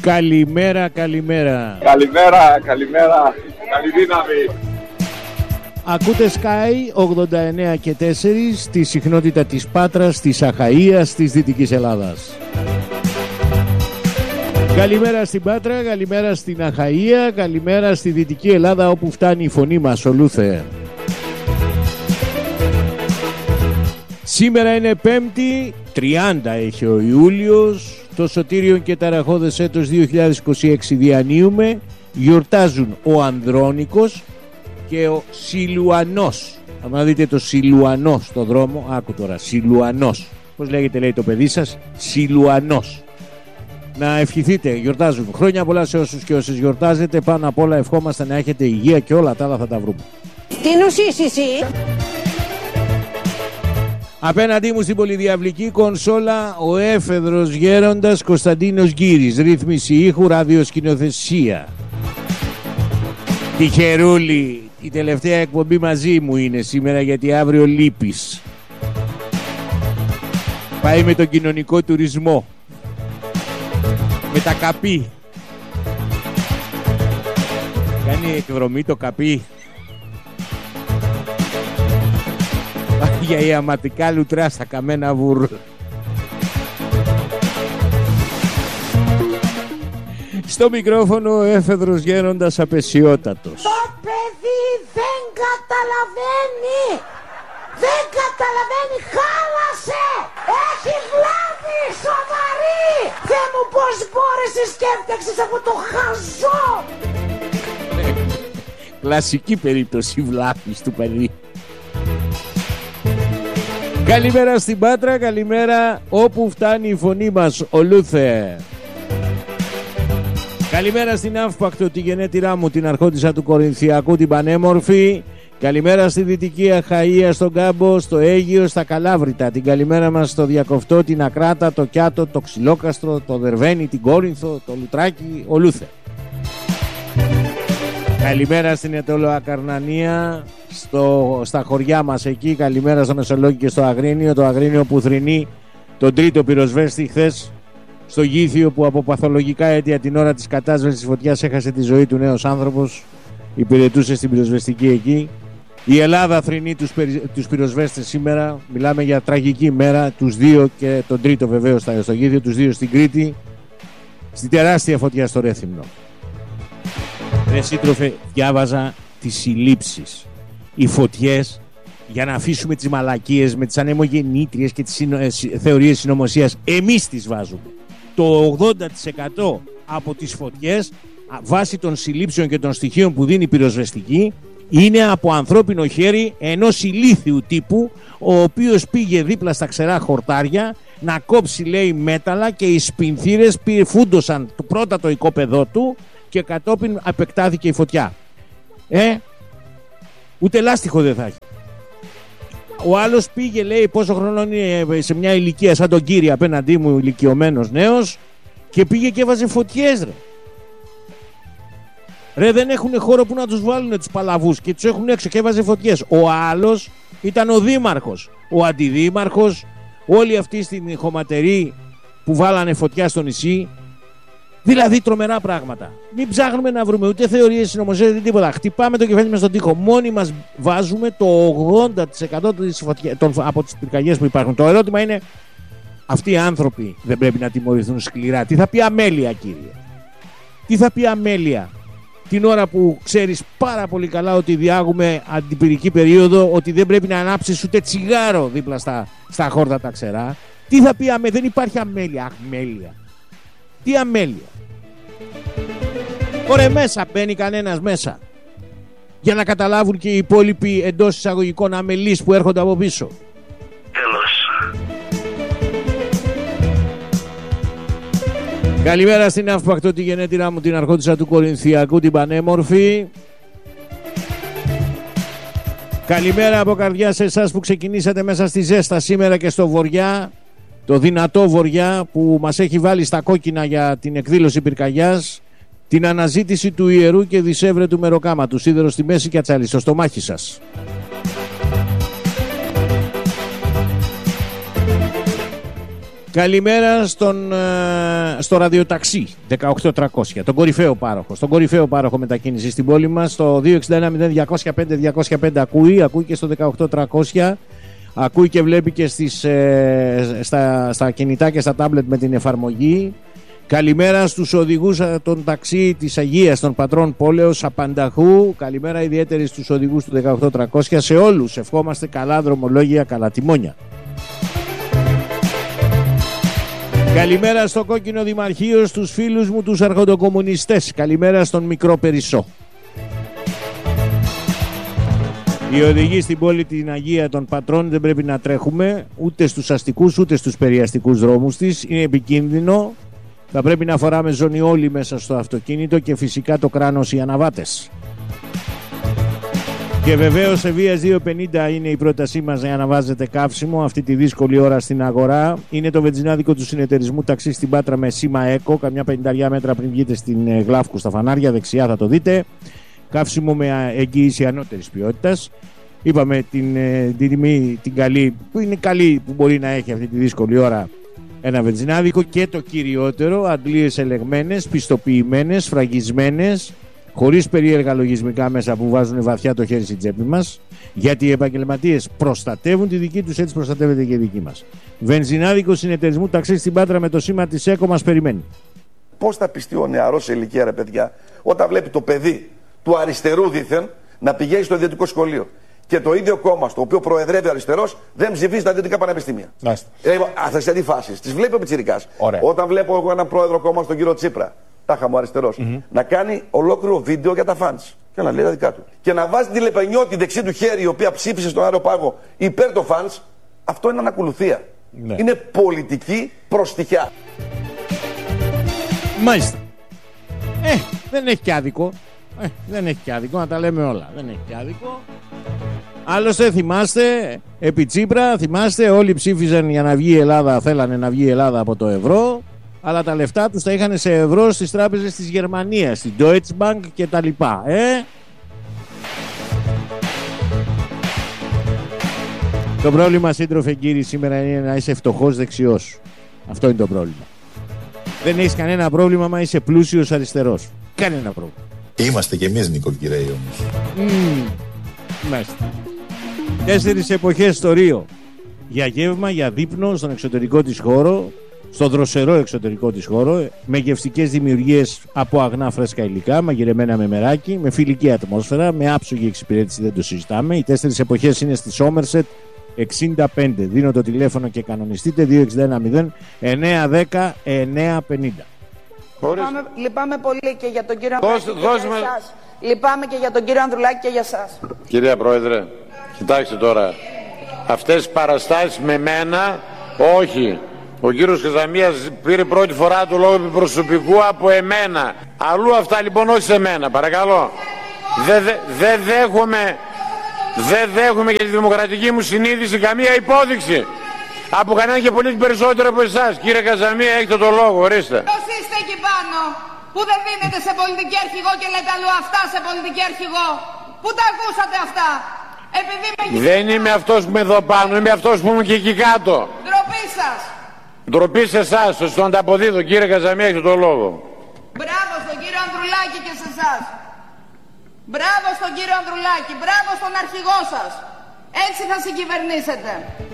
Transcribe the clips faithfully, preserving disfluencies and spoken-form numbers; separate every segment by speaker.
Speaker 1: Καλημέρα, καλημέρα.
Speaker 2: Καλημέρα, καλημέρα. Καλή δύναμη.
Speaker 1: Ακούτε Sky ογδόντα εννέα και τέσσερα στη συχνότητα της Πάτρας, της Αχαΐας, της Δυτικής Ελλάδας. Καλημέρα στην Πάτρα, καλημέρα στην Αχαΐα, καλημέρα στη Δυτική Ελλάδα όπου φτάνει η φωνή μας, Ολούθε. Σήμερα είναι Πέμπτη, τριάντα έχει ο Ιούλιος, το σωτήριον και ταραχώδες έτος δύο χιλιάδες είκοσι έξι διανύουμε, γιορτάζουν ο Ανδρώνικος και ο Σιλουανός. Αν δείτε το Σιλουανό στο δρόμο, άκου τώρα, Σιλουανός. Πώς λέγεται, λέει το παιδί σας? Σιλουανός. Να ευχηθείτε, γιορτάζουν. Χρόνια πολλά σε όσους και όσες γιορτάζετε. Πάνω απ' όλα ευχόμαστε να έχετε υγεία και όλα τα άλλα θα τα βρούμε.
Speaker 3: Τι νουσείς εσύ?
Speaker 1: Απέναντί μου στην πολυδιαυλική κονσόλα ο έφεδρος γέροντας Κωνσταντίνος Γκύρης. Ρύθμιση ήχου, ραδιοσκηνοθεσία. Τυχερούλη, η τελευταία εκπομπή μαζί μου είναι σήμερα γιατί αύριο λείπεις. Πάει με τον κοινωνικό τουρισμό. Με τα καπί. Κάνει εκδρομή το καπί. Πάει για ιαματικά λουτρά στα καμένα βουρ. Στο μικρόφωνο ο έφεδρος γέροντας απεσιότατος.
Speaker 3: Το παιδί δεν καταλαβαίνει. Δεν καταλαβαίνει, χάλασε. Έχει βλάβη σοβαρή. Θεέ μου, πώς μπόρεσες και έφτιαξες αυτό το χαζό.
Speaker 1: Κλασική περίπτωση βλάβης του παιδί. Καλημέρα στην Πάτρα, καλημέρα όπου φτάνει η φωνή μας, Ολούθε. Καλημέρα στην Αύπακτο, τη γενέτειρά μου, την αρχόντισσα του Κορινθιακού, την πανέμορφη. Καλημέρα στη Δυτική Αχαΐα, στον Κάμπο, στο Αίγυο, στα Καλάβρητα. Την καλημέρα μας στο Διακοφτό, την Ακράτα, το Κιάτο, το Ξυλόκαστρο, το Δερβένι, την Κόρινθο, το Λουτράκι, Ολούθε. Καλημέρα στην Αιτωλοακαρνανία, στο, στα χωριά μας εκεί. Καλημέρα στο Μεσολόγγι και στο Αγρίνιο. Το Αγρίνιο που θρηνεί τον τρίτο πυροσβέστη χθες στο Γήθιο, που από παθολογικά αίτια την ώρα της κατάσβεσης της φωτιάς έχασε τη ζωή του νέος άνθρωπος. Υπηρετούσε στην πυροσβεστική εκεί. Η Ελλάδα θρηνεί τους, περι, τους πυροσβέστες σήμερα. Μιλάμε για τραγική μέρα. Τους δύο και τον τρίτο βεβαίως στο Γήθιο, τους δύο στην Κρήτη. Στην τεράστια φωτιά στο Ρέθυμνο. Ρε σύντροφε, διάβαζα τις συλλήψεις. Οι φωτιές, για να αφήσουμε τις μαλακίες με τις ανεμογεννήτριες και τις συνο... θεωρίες συνωμοσίας, εμείς τις βάζουμε. Το ογδόντα τοις εκατό από τις φωτιές, βάσει των συλλήψεων και των στοιχείων που δίνει η πυροσβεστική, είναι από ανθρώπινο χέρι ενός ηλίθιου τύπου, ο οποίος πήγε δίπλα στα ξερά χορτάρια να κόψει, λέει, μέταλλα, και οι σπινθήρες φούντωσαν πρώτα το οικόπεδό του και κατόπιν επεκτάθηκε η φωτιά. Ε, ούτε λάστιχο δεν θα έχει. Ο άλλος πήγε, λέει, πόσο χρόνο είναι, σε μια ηλικία σαν τον Κύρι απέναντί μου, ηλικιωμένος νέος, και πήγε και έβαζε φωτιές, ρε. Ρε, δεν έχουν χώρο που να τους βάλουν τους παλαβούς και τους έχουν έξω και έβαζε φωτιές. Ο άλλος ήταν ο δήμαρχος, ο αντιδήμαρχος, όλοι αυτοί στην χωματερή που βάλανε φωτιά στο νησί. Δηλαδή τρομερά πράγματα. Μην ψάχνουμε να βρούμε ούτε θεωρίες συνωμοσίας ούτε τίποτα. Χτυπάμε το κεφάλι μας στον τοίχο. Μόνοι μας βάζουμε το ογδόντα τοις εκατό φωτια... των... από τις πυρκαγιές που υπάρχουν. Το ερώτημα είναι, αυτοί οι άνθρωποι δεν πρέπει να τιμωρηθούν σκληρά? Τι θα πει αμέλεια, κύριε? Τι θα πει αμέλεια την ώρα που ξέρεις πάρα πολύ καλά ότι διάγουμε αντιπυρική περίοδο, ότι δεν πρέπει να ανάψεις ούτε τσιγάρο δίπλα στα, στα χόρτα τα ξερά? Τι θα πει αμέλεια? Δεν υπάρχει αμέλεια. Αμέλεια. Τι αμέλεια? Ωραία, μέσα μπαίνει κανένας μέσα για να καταλάβουν και οι υπόλοιποι εντός εισαγωγικών αμελείς που έρχονται από πίσω.
Speaker 4: Τέλος.
Speaker 1: Καλημέρα στην Αύπακτο, τη γενέτειρά μου, την αρχόντισσα του Κορινθιακού, την πανέμορφη. Καλημέρα από καρδιά σε εσάς που ξεκινήσατε μέσα στη ζέστα σήμερα και στο βοριά, το δυνατό βοριά που μας έχει βάλει στα κόκκινα για την εκδήλωση πυρκαγιάς, την αναζήτηση του ιερού και δισεύρετου μεροκάματου, σίδερο στη μέση και ατσάλι στο στομάχι σας. Καλημέρα στον, στο ραδιοταξί δεκαοκτώ τριακόσια, τον κορυφαίο πάροχο. Στον κορυφαίο πάροχο μετακίνηση στην πόλη μας. Στο δύο έξι ένα μηδέν διακόσια πέντε διακόσια πέντε ακούει, ακούει και στο δεκαοκτώ τριακόσια. Ακούει και βλέπει και στις, ε, στα, στα κινητά και στα τάμπλετ με την εφαρμογή. Καλημέρα στους οδηγούς των ταξί της Αγίας των Πατρών Πόλεως Απανταχού. Καλημέρα ιδιαίτερη στους οδηγούς του δεκαοκτώ τριακόσια. Σε όλους ευχόμαστε καλά δρομολόγια, καλά τιμόνια. Καλημέρα στο κόκκινο δημαρχείο, στους φίλους μου τους αρχοντοκομμουνιστές. Καλημέρα στον μικρό Περισσό. Οι οδηγοί στην πόλη την Αγία των Πατρών δεν πρέπει να τρέχουμε ούτε στους αστικούς ούτε στους περιαστικούς δρόμους της. Είναι επικίνδυνο. Θα πρέπει να φοράμε ζωνιόλι μέσα στο αυτοκίνητο και φυσικά το κράνος οι αναβάτες. Και βεβαίως σε Βίας δύο πενήντα είναι η πρότασή μας για να βάζετε καύσιμο αυτή τη δύσκολη ώρα στην αγορά. Είναι το βενζινάδικο του συνεταιρισμού ταξί στην Πάτρα με σήμα ΕΚΟ, καμιά πενηνταριά μέτρα πριν βγείτε στην Γλάφκου στα φανάρια, δεξιά θα το δείτε. Καύσιμο με εγγύηση ανώτερης ποιότητας. Είπαμε την, την τιμή, την καλή, που είναι καλή που μπορεί να έχει αυτή τη δύσκολη ώρα ένα βενζινάδικο, και το κυριότερο, αντλίες ελεγμένες, πιστοποιημένες, φραγισμένες, χωρίς περίεργα λογισμικά μέσα που βάζουν βαθιά το χέρι στην τσέπη μας, γιατί οι επαγγελματίες προστατεύουν τη δική τους, έτσι προστατεύεται και η δική μας. Βενζινάδικο συνεταιρισμού ταξί στην Πάτρα με το σήμα της ΕΚΟ μας περιμένει.
Speaker 4: Πώς θα πιστεί ο νεαρός σε ηλικία, ρε παιδιά, όταν βλέπει το παιδί του αριστερού δήθεν να πηγαίνει στο ιδιωτικό σχολείο και το ίδιο κόμμα στο οποίο προεδρεύει αριστερός δεν ψηφίζει τα ιδιωτικά πανεπιστήμια? Ε, αυτές είναι αντιφάσεις. Τις βλέπει ο πιτσιρικάς. Όταν βλέπω εγώ έναν πρόεδρο κόμμα, τον κύριο Τσίπρα, τάχα μου αριστερός, mm-hmm. να κάνει ολόκληρο βίντεο για τα φαντς και να λέει τα δικά του. Και να βάζει τη Λεπενιώτη δεξί του χέρι, η οποία ψήφισε στον Αεροπάγο υπέρ των φαντς, αυτό είναι ανακολουθία. Ναι. Είναι πολιτική προστιχιά.
Speaker 1: Μάλιστα. Ε, δεν έχει και άδικο. Ε, δεν έχει και άδικο, να τα λέμε όλα. Δεν έχει και άδικο. Άλλωστε θυμάστε, επί Τσίπρα, θυμάστε, όλοι ψήφιζαν για να βγει η Ελλάδα, θέλανε να βγει η Ελλάδα από το ευρώ, αλλά τα λεφτά τους τα είχαν σε ευρώ στις τράπεζες της Γερμανίας, στην Deutsche Bank και τα λοιπά. Ε? Το πρόβλημα, σύντροφε κύριοι, σήμερα είναι να είσαι φτωχός δεξιός. Αυτό είναι το πρόβλημα. Δεν έχεις κανένα πρόβλημα μα είσαι πλούσιος αριστερός. Κανένα πρόβλημα.
Speaker 5: Είμαστε κι εμείς νοικοκυρέοι όμως.
Speaker 1: Mm, μάλιστα. Τέσσερις εποχές στο Ρίο. Για γεύμα, για δείπνο, στον εξωτερικό της χώρο, στο δροσερό εξωτερικό της χώρο, με γευστικές δημιουργίες από αγνά φρέσκα υλικά, μαγειρεμένα με μεράκι, με φιλική ατμόσφαιρα, με άψογη εξυπηρέτηση, δεν το συζητάμε. Οι τέσσερις εποχές είναι στη Σόμερσετ εξήντα πέντε. Δίνω το τηλέφωνο και κανονιστείτε δύο έξι ένα μηδέν εννιά δέκα εννιά πενήντα.
Speaker 6: Λυπάμαι, λυπάμαι πολύ και για τον κύριο Ανδρουλάκη και για εσάς. Λυπάμαι και για τον κύριο Ανδρουλάκη και για εσάς.
Speaker 7: Κυρία Πρόεδρε, κοιτάξτε τώρα, αυτές τις παραστάσεις με μένα, όχι. Ο κύριος Χαζαμίας πήρε πρώτη φορά το λόγο προσωπικού από εμένα. Αλλού αυτά λοιπόν, όχι σε μένα, παρακαλώ. Δεν δε, δε δέχομαι, δεν δέχομαι για τη δημοκρατική μου συνείδηση καμία υπόδειξη. Από κανέναν και πολύ περισσότερο από εσάς. Κύριε Καζαμία, έχετε το λόγο, ορίστε.
Speaker 6: Πώς είστε εκεί πάνω, που δεν δίνετε σε πολιτική αρχηγό και λέτε αλλού αυτά σε πολιτική αρχηγό? Πού τα ακούσατε αυτά? Επειδή με...
Speaker 7: Δεν είμαι αυτός που είμαι εδώ πάνω, είμαι αυτός που είμαι και εκεί κάτω.
Speaker 6: Ντροπή σας.
Speaker 7: Ντροπή σε εσάς, στον ανταποδίδω. Κύριε Καζαμία, έχετε το λόγο.
Speaker 6: Μπράβο στον κύριο Ανδρουλάκη και σε εσάς. Μπράβο στον κύριο Ανδρουλάκη, μπράβο στον αρχηγό σας. Έτσι θα συγκυβερνήσετε.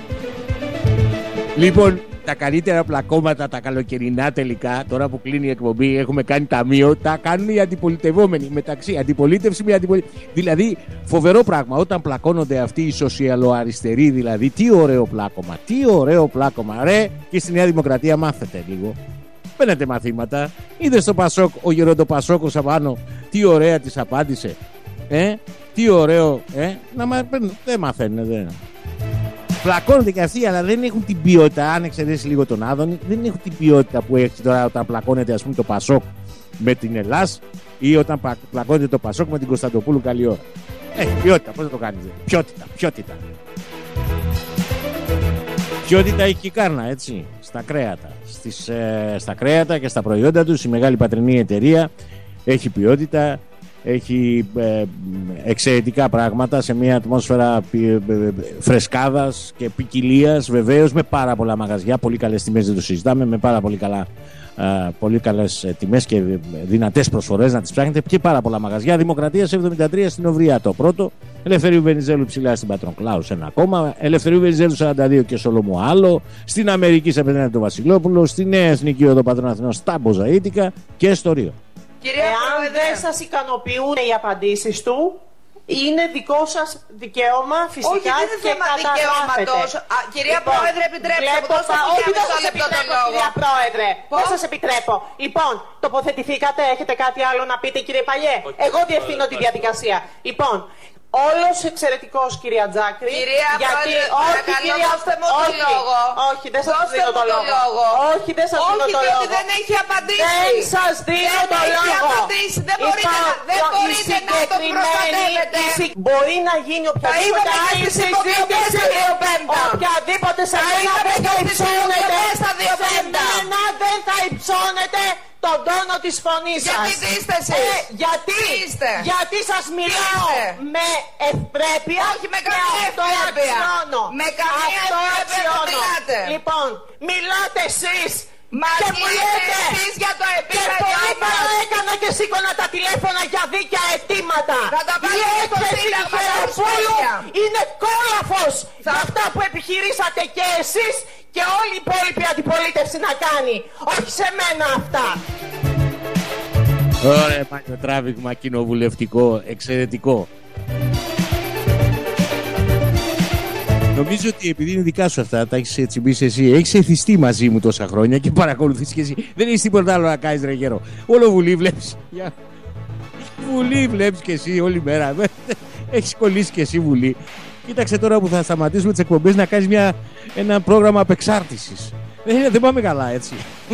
Speaker 1: Λοιπόν, τα καλύτερα πλακώματα τα καλοκαιρινά τελικά, τώρα που κλείνει η εκπομπή, έχουμε κάνει ταμείο, τα κάνουν οι αντιπολιτευόμενοι μεταξύ. Αντιπολίτευση με αντιπολίτευση. Δηλαδή, φοβερό πράγμα. Όταν πλακώνονται αυτοί οι σοσιαλοαριστεροί, δηλαδή, τι ωραίο πλάκωμα. Τι ωραίο πλάκωμα. Ρε, και στη Νέα Δημοκρατία μάθετε λίγο. Παίρνετε μαθήματα. Είδε στο Πασόκ, ο Γεροντοπασόκος απάνω, τι ωραία της απάντησε. Ε, τι ωραίο. Ε, να μα... δεν μαθαίνουν, δεν. Πλακώνονται και αυτοί, αλλά δεν έχουν την ποιότητα. Αν εξαιρέσει λίγο τον Άδωνη, δεν έχουν την ποιότητα που έχει τώρα όταν πλακώνεται, ας πούμε, το Πασόκ με την Ελλάς ή όταν πλακώνεται το Πασόκ με την Κωνσταντοπούλου. Καλή ώρα. Έχει ποιότητα, πώς θα το κάνεις? Ποιότητα, ποιότητα. Ποιότητα έχει και η Κάρνα, έτσι. Στα κρέατα. Στις, ε, στα κρέατα και στα προϊόντα τους, η μεγάλη πατρινή εταιρεία έχει ποιότητα. έχει ε, εξαιρετικά πράγματα σε μια ατμόσφαιρα ε, ε, φρεσκάδας και ποικιλίας, βεβαίως, με πάρα πολλά μαγαζιά, πολύ καλές τιμές, δεν το συζητάμε, με πάρα πολύ καλά Uh, πολύ καλές uh, τιμές και δυνατές προσφορές να τις ψάχνετε, και πάρα πολλά μαγαζιά. Δημοκρατίας εβδομήντα τρία στην Οβρία το πρώτο, Ελευθερίου Βενιζέλου ψηλά στην Πατρον Κλάους ένα ακόμα, Ελευθερίου Βενιζέλου σαράντα δύο και Σολομού άλλο, στην Αμερική σε Πεντρένη το Βασιλόπουλο, στη Νέα Εθνική Οδό Πατρών Αθηνών στα Μποζαΐτικα και στο Ρίο.
Speaker 8: Εάν δεν σας ικανοποιούν οι απαντήσεις του, είναι δικό σας δικαίωμα φυσικά.
Speaker 6: Όχι, δεν είναι θέμα δικαιώματος. Κυρία λοιπόν, Πρόεδρε, επιτρέψτε μου. Δώστε μου για μισό λεπτό τον λόγο.
Speaker 8: Κυρία Πρόεδρε, δεν σας επιτρέπω. Λοιπόν, τοποθετηθήκατε, έχετε κάτι άλλο να πείτε, κύριε Παλιέ? Εγώ διευθύνω τη διαδικασία. Λοιπόν, όλος εξαιρετικός, κυρία Τζάκρη.
Speaker 6: Κυρία
Speaker 8: γιατί...
Speaker 6: Πρόεδρε,
Speaker 8: όχι,
Speaker 6: παρακαλώ,
Speaker 8: κυρία...
Speaker 6: δώστε μου τον λόγο.
Speaker 8: Όχι, δεν σας δίνω τον λόγο. λόγο. Όχι, δεν σας δίνω τον λόγο.
Speaker 6: Όχι, δεν έχει απαντήσει.
Speaker 8: Δεν σας δίνω τον λόγο.
Speaker 6: Δεν έχει απαντήσει. Δεν μπορείτε να, δεν μπορείτε να το προστατεύετε.
Speaker 8: Μπορεί να γίνει οποιαδήποτε άλλη συζήτηση. Οποιαδήποτε σε μένα δεν θα υψώνετε. Σε μένα δεν θα υψώνετε τον τόνο της φωνής σας.
Speaker 6: Γιατί είστε εσείς?
Speaker 8: Ε, γιατί,
Speaker 6: είστε?
Speaker 8: γιατί σας μιλάω είστε? Με ευπρέπεια.
Speaker 6: Όχι με καμία ευπρέπεια. Με καμία ευπρέπεια δεν μιλάτε.
Speaker 8: Λοιπόν, μιλάτε εσείς.
Speaker 6: Μα και μου λέτε εσείς για το επίπεδο μας.
Speaker 8: Και πολύ έκανα και σήκωνα τα τηλέφωνα για δίκαια αιτήματα.
Speaker 6: Θα τα βάλετε στο Σύνταγμα τα ουσία.
Speaker 8: Είναι κόλαφος θα... αυτά που επιχειρήσατε και εσείς και όλη η υπόλοιπη αντιπολίτευση να κάνει. Όχι σε μένα αυτά.
Speaker 1: Ωραία, πάλι τράβηγμα κοινοβουλευτικό, εξαιρετικό. Νομίζω ότι επειδή είναι δικά σου αυτά, τα έχεις τσιμπήσει εσύ, έχεις εθιστεί μαζί μου τόσα χρόνια και παρακολουθείς και εσύ. Δεν έχεις τίποτα άλλο να κάνεις, ρε γέρο. Όλο Βουλή βλέπεις. Βουλή βλέπεις και εσύ όλη μέρα. Έχεις κολλήσει και εσύ Βουλή. Κοίταξε τώρα που θα σταματήσουμε τις εκπομπές να κάνεις μια, ένα πρόγραμμα απεξάρτησης. Δεν, δεν πάμε καλά έτσι.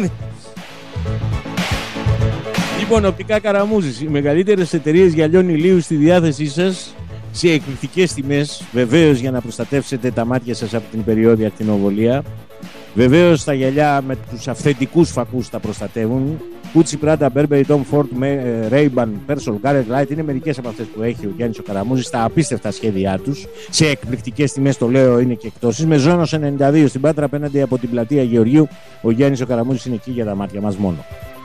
Speaker 1: Λοιπόν, οπτικά Καραμούζης, οι μεγαλύτερες εταιρείες γυαλιών ηλίου στη διάθεσή σας, σε εκπληκτικές τιμές, βεβαίως για να προστατεύσετε τα μάτια σας από την περιόδια ακτινοβολία. Βεβαίως τα γυαλιά με τους αυθεντικούς φακούς τα προστατεύουν. Gucci, Prada, Burberry, Tom Ford, Ray-Ban, Persol, Garrett Light είναι μερικές από αυτές που έχει ο Γιάννης ο Καραμούζης στα απίστευτα σχέδιά τους. Σε εκπληκτικές τιμές, το λέω, είναι και εκτόσεις. Με Ζώνος ενενήντα δύο στην Πάτρα απέναντι από την πλατεία Γεωργίου. Ο Γιάννης ο Καραμούζης είναι εκεί για τα μάτια μας μόνο.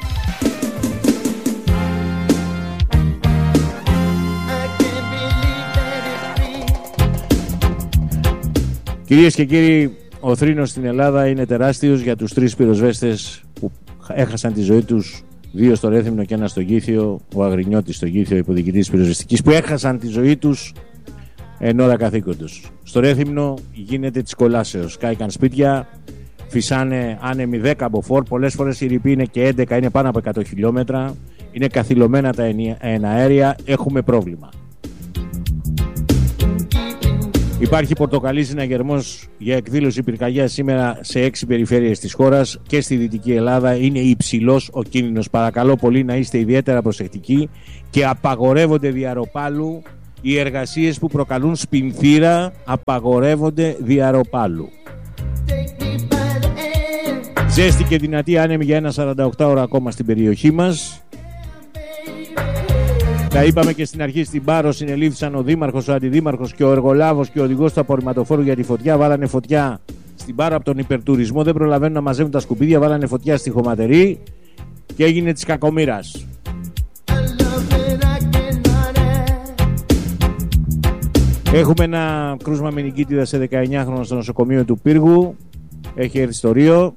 Speaker 1: Κυρίες και κύριοι, ο θρήνος στην Ελλάδα είναι τεράστιος για τους τρεις πυροσβέστες που έχασαν τη ζωή τους, δύο στο Ρέθυμνο και ένα στο Γήθιο, ο Αγρινιώτης στο Γήθιο, υποδιοικητής πυροσβεστικής, που έχασαν τη ζωή τους εν ώρα καθήκοντος. Στο Ρέθυμνο γίνεται της κολάσεως, κάηκαν σπίτια, φυσάνε άνεμοι δέκα μποφόρ, πολλές φορές οι ρηποί είναι και έντεκα, είναι πάνω από εκατό χιλιόμετρα, είναι καθυλωμένα τα εναέρια, έχουμε πρόβλημα. Υπάρχει πορτοκαλί συναγερμός για εκδήλωση πυρκαγιάς σήμερα σε έξι περιφέρειες της χώρας και στη Δυτική Ελλάδα. Είναι υψηλός ο κίνδυνος. Παρακαλώ πολύ να είστε ιδιαίτερα προσεκτικοί και απαγορεύονται διαρροπάλου οι εργασίες που προκαλούν σπινθήρα. Απαγορεύονται διαρροπάλου. Ζέστη και δυνατή άνεμη για ένα σαράντα οκτώ ώρα ακόμα στην περιοχή μας. Τα είπαμε και στην αρχή, στην Πάρο συνελήφθησαν ο Δήμαρχος, ο Αντιδήμαρχος και ο Εργολάβος και ο οδηγός του απορριμματοφόρου για τη φωτιά. Βάλανε φωτιά στην Πάρο από τον υπερτουρισμό, δεν προλαβαίνουν να μαζεύουν τα σκουπίδια. Βάλανε φωτιά στη Χωματερή και έγινε της κακομοίρας. Έχουμε ένα κρούσμα με νοικίτιδα σε δεκαεννιά χρόνια στο νοσοκομείο του Πύργου. Έχει έρθει στο Ρίο.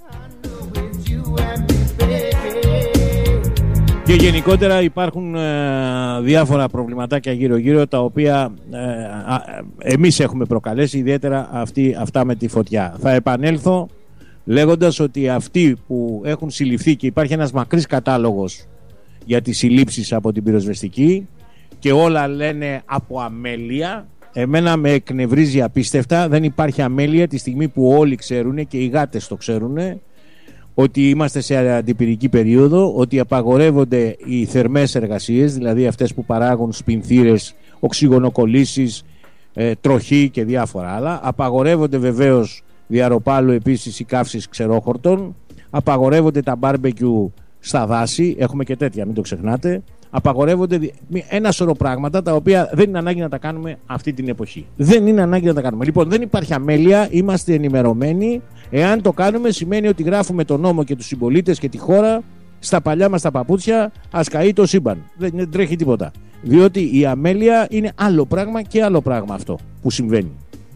Speaker 1: Και γενικότερα υπάρχουν ε, διάφορα προβληματάκια γύρω-γύρω, τα οποία ε, ε, εμείς έχουμε προκαλέσει, ιδιαίτερα αυτή, αυτά με τη φωτιά. Θα επανέλθω λέγοντας ότι αυτοί που έχουν συλληφθεί, και υπάρχει ένας μακρύς κατάλογος για τις συλλήψεις από την πυροσβεστική και όλα λένε από αμέλεια, εμένα με εκνευρίζει απίστευτα. Δεν υπάρχει αμέλεια τη στιγμή που όλοι ξέρουν και οι γάτες το ξέρουν ότι είμαστε σε αντιπυρική περίοδο, ότι απαγορεύονται οι θερμές εργασίες, δηλαδή αυτές που παράγουν σπινθήρες, οξυγονοκολλήσεις, ε, τροχή και διάφορα άλλα. Απαγορεύονται βεβαίως διαρροπάλου επίσης οι καύσεις ξερόχορτων. Απαγορεύονται τα μπάρμπεκιου στα δάση, έχουμε και τέτοια, μην το ξεχνάτε. Απαγορεύονται ένα σωρό πράγματα τα οποία δεν είναι ανάγκη να τα κάνουμε αυτή την εποχή. Δεν είναι ανάγκη να τα κάνουμε. Λοιπόν, δεν υπάρχει αμέλεια, είμαστε ενημερωμένοι. Εάν το κάνουμε, σημαίνει ότι γράφουμε τον νόμο και τους συμπολίτες και τη χώρα στα παλιά μας τα παπούτσια, ας καεί το σύμπαν. Δεν τρέχει τίποτα. Διότι η αμέλεια είναι άλλο πράγμα και άλλο πράγμα αυτό που συμβαίνει.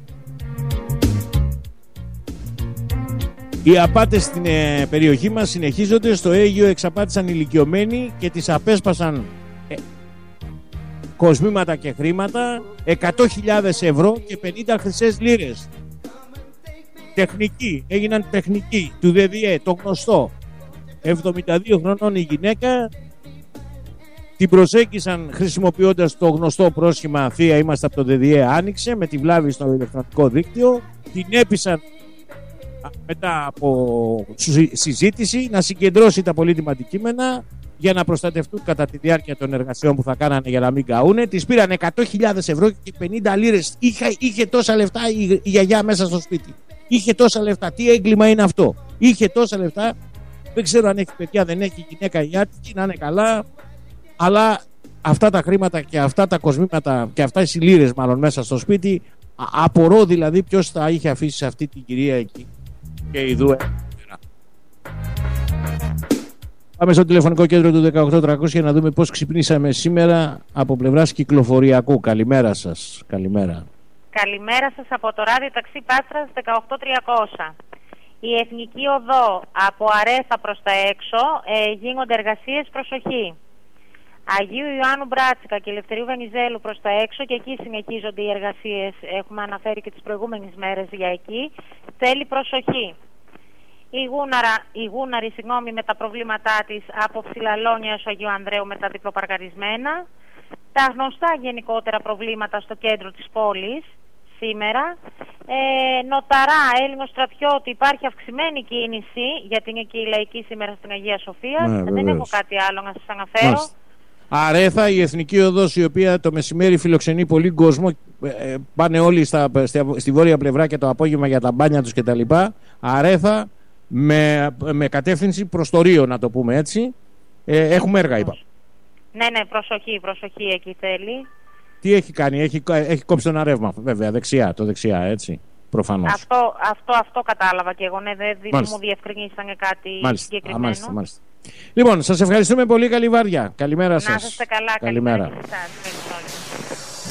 Speaker 1: Οι απάτες στην ε, περιοχή μας συνεχίζονται. Στο Αίγυο εξαπάτησαν ηλικιωμένοι και τις απέσπασαν ε, κοσμήματα και χρήματα, εκατό χιλιάδες ευρώ και πενήντα χρυσές λίρες. Τεχνική, έγιναν τεχνική του ΔΔΕ, το γνωστό. εβδομήντα δύο χρονών η γυναίκα, την προσέγγισαν χρησιμοποιώντας το γνωστό πρόσχημα «Θεία, είμαστε από το ΔΔΕ, άνοιξε», με τη βλάβη στο ηλεκτρονικό δίκτυο. Την έπεισαν μετά από συζήτηση να συγκεντρώσει τα πολύτιμα αντικείμενα για να προστατευτούν κατά τη διάρκεια των εργασιών που θα κάνανε για να μην καούνε. Της πήραν εκατό χιλιάδες ευρώ και πενήντα λίρες. Είχε, είχε τόσα λεφτά η, η γιαγιά μέσα στο σπίτι. Είχε τόσα λεφτά. Τι έγκλημα είναι αυτό? Είχε τόσα λεφτά. Δεν ξέρω αν έχει παιδιά, δεν έχει, γυναίκα ή άτυχη, να είναι καλά. Αλλά αυτά τα χρήματα και αυτά τα κοσμήματα και αυτά οι λίρες μάλλον μέσα στο σπίτι, απορώ δηλαδή ποιος θα είχε αφήσει σε αυτή την κυρία εκεί. Και ειδού. Πάμε στο τηλεφωνικό κέντρο του δεκαοκτώ τριακόσια να δούμε πώς ξυπνήσαμε σήμερα από πλευράς κυκλοφοριακού. Καλημέρα σας. Καλημέρα.
Speaker 9: Καλημέρα σας από το ράδιο ταξί Πάτρας δεκαοκτώ τριακόσια. Η Εθνική Οδό από Αρέθα προς τα έξω ε, γίνονται εργασίες, προσοχή. Αγίου Ιωάννου Μπράτσικα και Ελευθερίου Βενιζέλου προς τα έξω, και εκεί συνεχίζονται οι εργασίες, έχουμε αναφέρει και τις προηγούμενες μέρες για εκεί. Θέλει προσοχή. Η, Γούναρα, η Γούναρη συγγνώμη, με τα προβλήματά της από Ψηλαλόνια έως Αγίου Ανδρέου με τα διπλοπαρκαρισμένα. Τα γνωστά γενικότερα προβλήματα στο κέντρο της πόλης σήμερα. Ε, Νοταρά, Έλληνο στρατιώτη, υπάρχει αυξημένη κίνηση γιατί είναι και η λαϊκή σήμερα στην Αγία Σοφία.
Speaker 1: Ναι,
Speaker 9: δεν
Speaker 1: βεβαίως.
Speaker 9: έχω κάτι άλλο να σας αναφέρω.
Speaker 1: Μάλιστα. Αρέθα, η Εθνική Οδός, η οποία το μεσημέρι φιλοξενεί πολύ κόσμο, ε, πάνε όλοι στα, στη, στη βόρεια πλευρά και το απόγευμα για τα μπάνια τους κτλ. Αρέθα με, με κατεύθυνση προς το Ρίο, να το πούμε έτσι. Ε, έχουμε έργα, είπα.
Speaker 9: Ναι, ναι, προσοχή, προσοχή εκεί θέλει.
Speaker 1: Τι έχει κάνει, έχει, έχει κόψει ένα ρεύμα, βέβαια, δεξιά, το δεξιά, έτσι, προφανώς.
Speaker 9: Αυτό, αυτό, αυτό κατάλαβα και εγώ, ναι, δεν μου διευκρινίσανε κάτι
Speaker 1: μάλιστα.
Speaker 9: συγκεκριμένο.
Speaker 1: Α, μάλιστα, μάλιστα. Λοιπόν, σας ευχαριστούμε πολύ, καλή βάρδια. Καλημέρα σας.
Speaker 9: Να είστε καλά,
Speaker 1: καλημέρα.
Speaker 9: καλημέρα και εσάς.